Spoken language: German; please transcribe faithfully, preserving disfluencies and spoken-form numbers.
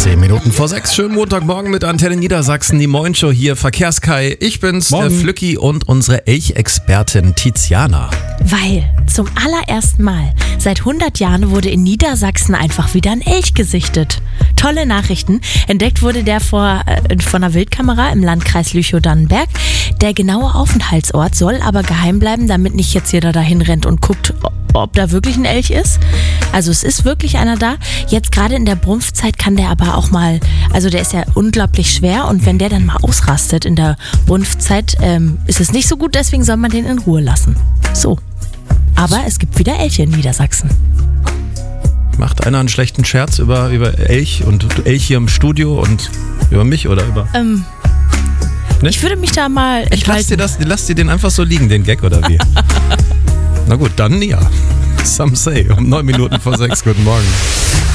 Zehn Minuten vor sechs, schönen Montagmorgen mit Antenne Niedersachsen, die Moin-Show hier, Verkehrskai. Ich bin's, Morgen. der Flücki und unsere Elchexpertin Tiziana. Weil zum allerersten Mal seit hundert Jahren wurde in Niedersachsen einfach wieder ein Elch gesichtet. Tolle Nachrichten. Entdeckt wurde der vor, äh, von einer Wildkamera im Landkreis Lüchow-Dannenberg. Der genaue Aufenthaltsort soll aber geheim bleiben, damit nicht jetzt jeder dahin rennt und guckt, ob da wirklich ein Elch ist. Also es ist wirklich einer da. Jetzt gerade in der Brunftzeit kann der aber auch mal, also der ist ja unglaublich schwer und wenn der dann mal ausrastet in der Brunftzeit, ähm, ist es nicht so gut, deswegen soll man den in Ruhe lassen. So. Aber es gibt wieder Elche in Niedersachsen. Macht einer einen schlechten Scherz über, über Elch und Elch hier im Studio und über mich oder über... Ähm, Ne? Ich würde mich da mal Ich lass dir, das, lass dir den einfach so liegen, den Gag, oder wie? Na gut, dann ja. Some say. Um neun Minuten vor sechs. Guten Morgen.